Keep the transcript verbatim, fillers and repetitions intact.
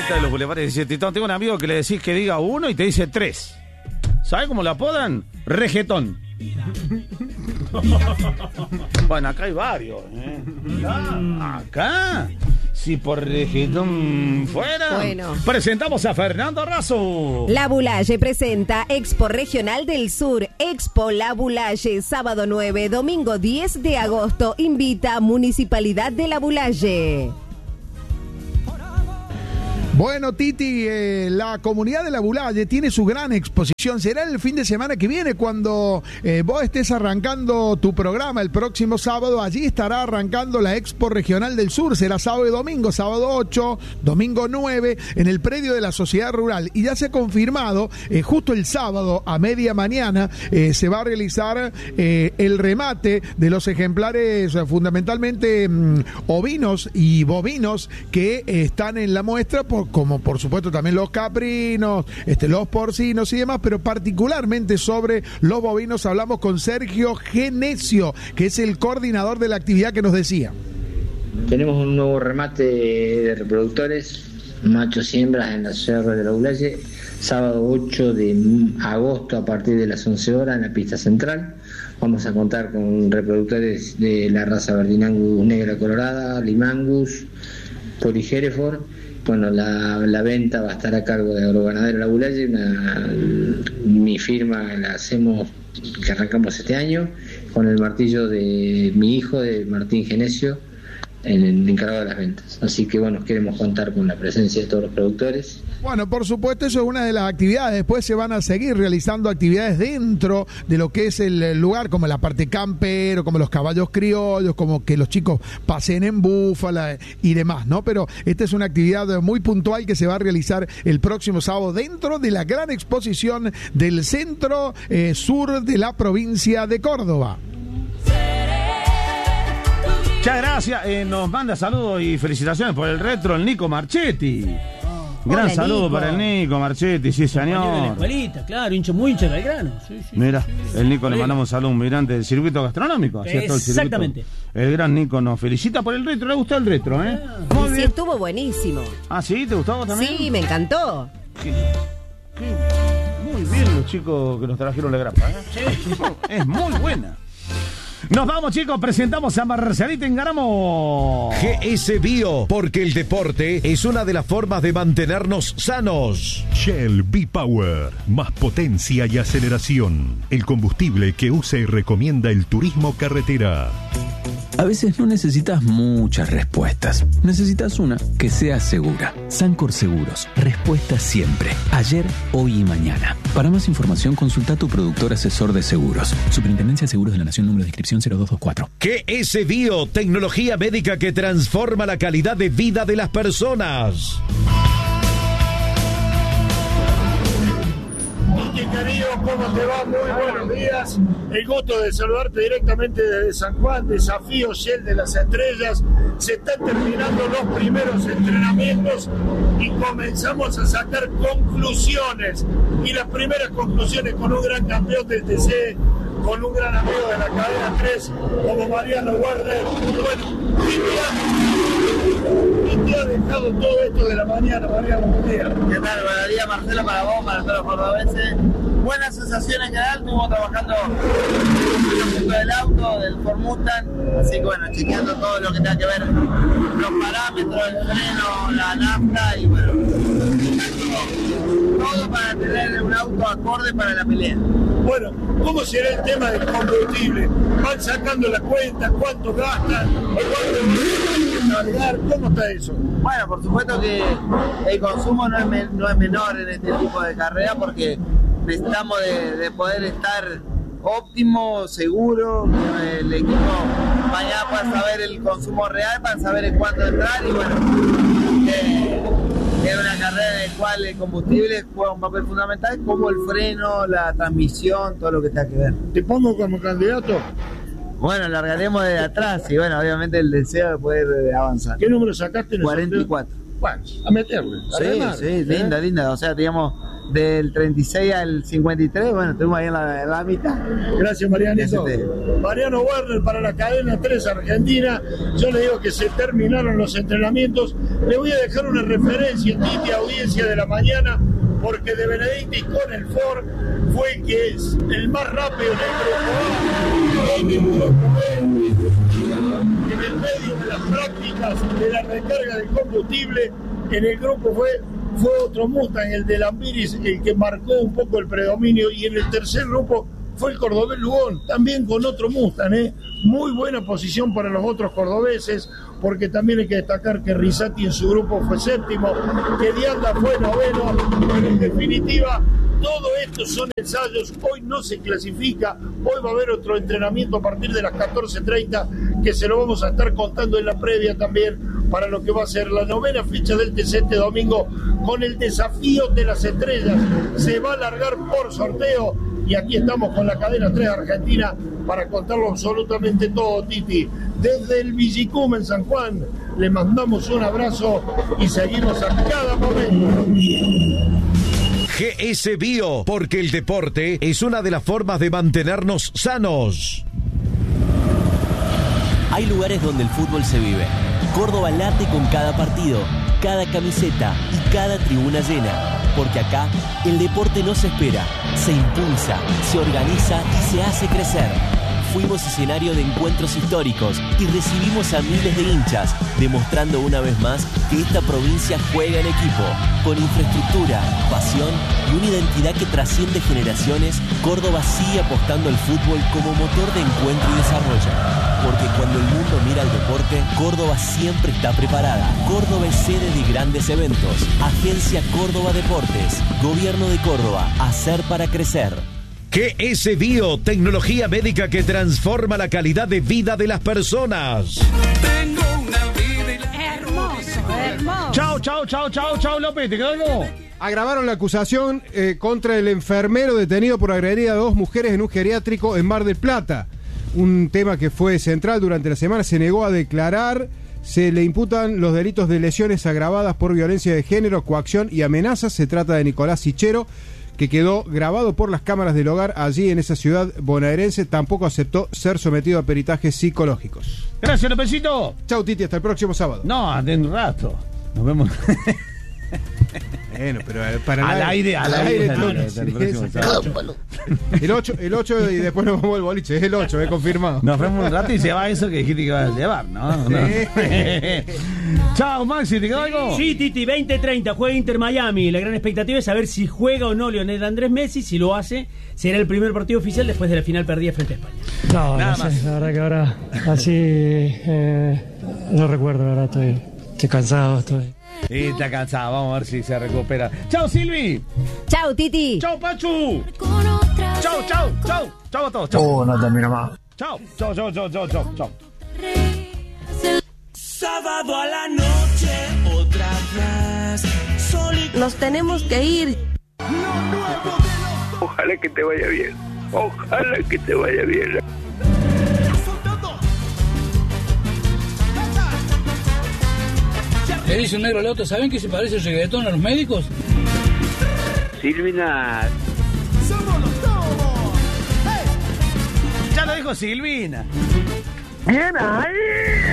vuelta de los bulevares. Dice, Titón, tengo un amigo que le decís que diga uno y te dice tres. ¿Sabes cómo lo apodan? Regetón. Bueno, acá hay varios, ¿eh? Acá, si por regetón fuera. Bueno. Presentamos a Fernando Razo. La Bulaye presenta Expo Regional del Sur. Expo La Bulaye, sábado nueve, domingo diez de agosto. Invita Municipalidad de La Bulaye. Bueno, Titi, eh, la comunidad de La Bulaye tiene su gran exposición. Será el fin de semana que viene cuando eh, vos estés arrancando tu programa el próximo sábado. Allí estará arrancando la Expo Regional del Sur. Será sábado y domingo, sábado ocho, domingo nueve, en el predio de la Sociedad Rural. Y ya se ha confirmado, eh, justo el sábado a media mañana, eh, se va a realizar eh, el remate de los ejemplares eh, fundamentalmente mm, ovinos y bovinos que eh, están en la muestra, por como por supuesto también los caprinos, este, los porcinos y demás, pero particularmente sobre los bovinos hablamos con Sergio Genesio, que es el coordinador de la actividad, que nos decía. Tenemos un nuevo remate de reproductores, machos y hembras en la Sociedad de La Bulaye, sábado ocho de agosto a partir de las once horas en la pista central. Vamos a contar con reproductores de la raza Verdin Angus negra colorada, Limangus, Polihereford. Bueno, la, la venta va a estar a cargo de Agroganadero La Bulaye, una, mi firma la hacemos, que arrancamos este año, con el martillo de mi hijo, de Martín Genesio, en el encargado de las ventas. Así que bueno, queremos contar con la presencia de todos los productores. Bueno, por supuesto, eso es una de las actividades. Después se van a seguir realizando actividades dentro de lo que es el lugar, como la parte campero, como los caballos criollos, como que los chicos pasen en búfala y demás, ¿no? Pero esta es una actividad muy puntual que se va a realizar el próximo sábado dentro de la gran exposición del centro eh, sur de la provincia de Córdoba. Muchas gracias. Eh, nos manda saludos y felicitaciones por el retro el Nico Marchetti. Gran Hola, saludo Nico. para el Nico Marchetti, sí Compañero de la señor. escuelita, claro, hincha muy hincha de Belgrano. Sí, sí, Mira, sí, sí, el Nico le sí. mandamos un saludo, un migrante del circuito gastronómico. así es todo el circuito. Exactamente. El gran Nico nos felicita por el retro, le gustó el retro, ¿eh? Y Muy sí, bien. estuvo buenísimo. Ah, ¿sí? ¿Te gustó a vos también? Sí, me encantó. Qué- qué- Muy bien los chicos que nos trajeron la grapa, ¿eh? Es muy buena. Nos vamos, chicos, presentamos a Marcelita Engaramo. G S Bio, porque el deporte es una de las formas de mantenernos sanos. Shell V-Power, más potencia y aceleración. El combustible que usa y recomienda el turismo carretera. A veces no necesitas muchas respuestas. Necesitas una que sea segura. Sancor Seguros. Respuesta siempre. Ayer, hoy y mañana. Para más información, consulta a tu productor asesor de seguros. Superintendencia de Seguros de la Nación, número de inscripción cero dos dos cuatro. G S Bio, tecnología médica que transforma la calidad de vida de las personas. Miki, querido, ¿cómo te va? Muy buenos días. El gusto de saludarte directamente desde San Juan. Desafío Shell de las Estrellas. Se están terminando los primeros entrenamientos y comenzamos a sacar conclusiones. Y las primeras conclusiones con un gran campeón del T C, con un gran amigo de la cadena tres, como Mariano Warner. Bueno, y te ha dejado todo esto de la mañana, Mariano. Buen día. ¿Qué tal? Buenos días, Marcelo, para vos, para todos los cordobeses. Buenas sensaciones en general, estuvimos trabajando en el del auto, del Ford Mustang, así que bueno, chequeando todo lo que tenga que ver, los parámetros, el freno, la nafta y bueno, todo para tener un auto acorde para la pelea. Bueno, ¿cómo será el tema del combustible? ¿Van sacando la cuenta? ¿Cuánto gastan? ¿Cuánto van a cargar? ¿Cómo está eso? Bueno, por supuesto que el consumo no es, me- no es menor en este tipo de carrera porque necesitamos de, de poder estar óptimo, seguro, que el equipo mañana pueda saber el consumo real para saber en cuánto entrar y bueno, eh, es una carrera en la cual el combustible juega un papel fundamental como el freno, la transmisión, todo lo que tenga que ver. ¿Te pongo como candidato? Bueno, largaremos de atrás y bueno, obviamente el deseo de poder eh, avanzar. ¿Qué número sacaste en el cuarenta y cuatro. sorteo? bueno, a meterle. A Sí, remar, sí, ¿eh? linda, linda. O sea, digamos, del treinta y seis al cincuenta y tres, bueno, estuvimos ahí en la, en la mitad. Gracias, Marianito. Ese te- Mariano Werner para la cadena tres Argentina. Yo le digo que se terminaron los entrenamientos. Le voy a dejar una referencia, Titi, audiencia de la mañana, porque De Benedictis con el Ford fue el que es el más rápido en el grupo A. En el medio de las prácticas de la recarga de combustible, en el grupo fue fue otro Mustang, el de Lambiris, el que marcó un poco el predominio, y en el tercer grupo fue el cordobés Lugón, también con otro Mustang, ¿eh? Muy buena posición para los otros cordobeses, porque también hay que destacar que Risati en su grupo fue séptimo, que Dianda fue noveno, pero en definitiva todo esto son ensayos, hoy no se clasifica, hoy va a haber otro entrenamiento a partir de las catorce treinta, que se lo vamos a estar contando en la previa también, para lo que va a ser la novena fecha del T C este domingo, con el desafío de las estrellas. Se va a alargar por sorteo, y aquí estamos con la cadena tres Argentina para contarlo absolutamente todo, Titi. Desde el Villicum en San Juan, le mandamos un abrazo y seguimos a cada momento. G S Bio, porque el deporte es una de las formas de mantenernos sanos. Hay lugares donde el fútbol se vive. Córdoba late con cada partido, cada camiseta y cada tribuna llena. Porque acá el deporte no se espera, se impulsa, se organiza y se hace crecer. Fuimos escenario de encuentros históricos y recibimos a miles de hinchas, demostrando una vez más que esta provincia juega en equipo. Con infraestructura, pasión y una identidad que trasciende generaciones, Córdoba sigue apostando al fútbol como motor de encuentro y desarrollo. Porque cuando el mundo mira al deporte, Córdoba siempre está preparada. Córdoba es sede de grandes eventos. Agencia Córdoba Deportes. Gobierno de Córdoba. Hacer para crecer. G S Bio, tecnología médica que transforma la calidad de vida de las personas. Hermoso, hermoso. Chao, chao, chao, chao, chao, López, ¿te quedó algo? Agravaron la acusación eh, contra el enfermero detenido por agredir a dos mujeres en un geriátrico en Mar del Plata. Un tema que fue central durante la semana. Se negó a declarar. Se le imputan los delitos de lesiones agravadas por violencia de género, coacción y amenazas. Se trata de Nicolás Sichero, que quedó grabado por las cámaras del hogar allí en esa ciudad bonaerense. Tampoco aceptó ser sometido a peritajes psicológicos. Gracias, Lópezito. Chau, Titi, hasta el próximo sábado. No, de un rato. Nos vemos. Bueno, pero para al aire, al aire. El ocho, el ocho y después nos vamos al boliche. Es el ocho, he confirmado. Nos vemos un rato y se va eso que dijiste que ibas a llevar, ¿no? no. Chao, Maxi, ¿te quedó algo? Sí, Titi, veinte treinta, juega Inter Miami. La gran expectativa es saber si juega o no Lionel Andrés Messi. Si lo hace, será el primer partido oficial después de la final perdida frente a España. No, Nada no sé, más. La verdad que ahora así eh, no recuerdo, la verdad, estoy, estoy cansado, estoy... Sí, está cansado, vamos a ver si se recupera. Chao, Silvi. Chao, Titi. Chao, Pachu. Chao, chao, chao. Chao a todos. Chao. Oh, no termina más. Chao, chao, chao, chao, chao, chao, chao. Sábado a la noche, otra vez. Nos tenemos que ir. Ojalá que te vaya bien. Ojalá que te vaya bien. Le dice un negro al otro, ¿saben que se parece el reggaetón a los médicos? Silvina. Ya lo dijo Silvina. Bien ahí.